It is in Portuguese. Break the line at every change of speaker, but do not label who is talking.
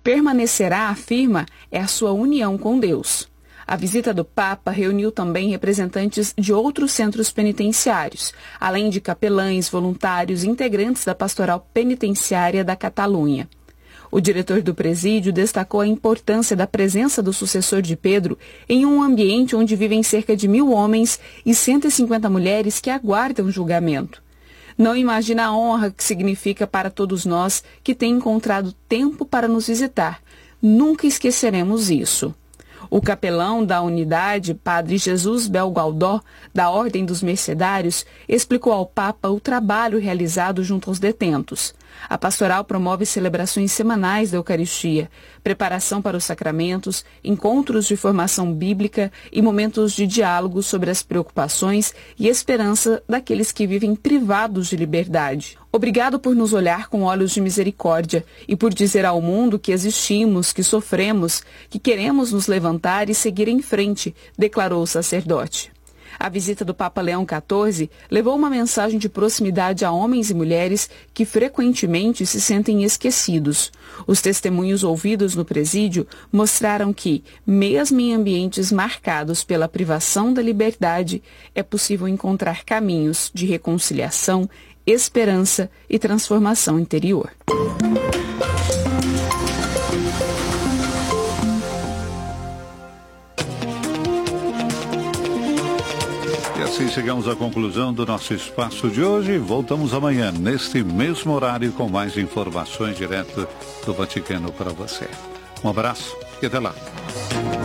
permanecerá, afirma, é a sua união com Deus. A visita do Papa reuniu também representantes de outros centros penitenciários, além de capelães, voluntários e integrantes da Pastoral Penitenciária da Catalunha. O diretor do presídio destacou a importância da presença do sucessor de Pedro em um ambiente onde vivem cerca de 1.000 homens e 150 mulheres que aguardam julgamento. Não imagina a honra que significa para todos nós que tem encontrado tempo para nos visitar. Nunca esqueceremos isso. O capelão da unidade, Padre Jesus Belgaldó, da Ordem dos Mercedários, explicou ao Papa o trabalho realizado junto aos detentos. A pastoral promove celebrações semanais da Eucaristia, preparação para os sacramentos, encontros de formação bíblica e momentos de diálogo sobre as preocupações e esperança daqueles que vivem privados de liberdade. Obrigado por nos olhar com olhos de misericórdia e por dizer ao mundo que existimos, que sofremos, que queremos nos levantar e seguir em frente, declarou o sacerdote. A visita do Papa Leão XIV levou uma mensagem de proximidade a homens e mulheres que frequentemente se sentem esquecidos. Os testemunhos ouvidos no presídio mostraram que, mesmo em ambientes marcados pela privação da liberdade, é possível encontrar caminhos de reconciliação, esperança e transformação interior.
Assim chegamos à conclusão do nosso espaço de hoje. Voltamos amanhã, neste mesmo horário, com mais informações direto do Vaticano para você. Um abraço e até lá.